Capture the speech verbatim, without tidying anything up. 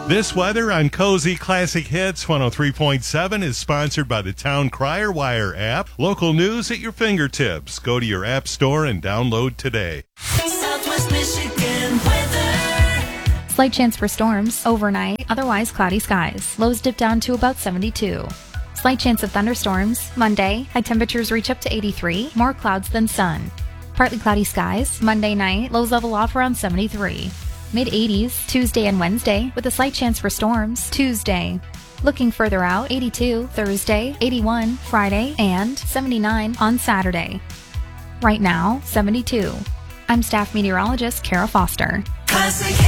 This weather on Cozy Classic Hits one oh three point seven is sponsored by the Town Crier Wire app. Local news at your fingertips. Go to your app store and download today. Southwest Michigan weather. Slight chance for storms overnight, otherwise cloudy skies. Lows dip down to about seventy-two. Slight chance of thunderstorms Monday. High temperatures reach up to eighty-three, more clouds than sun. Partly cloudy skies Monday night, lows level off around seventy-three. mid eighties Tuesday and Wednesday with a slight chance for storms Tuesday. Looking further out, eighty-two Thursday, eighty-one Friday, and seventy-nine on Saturday. Right now, seventy-two. I'm staff meteorologist Kara Foster. Classic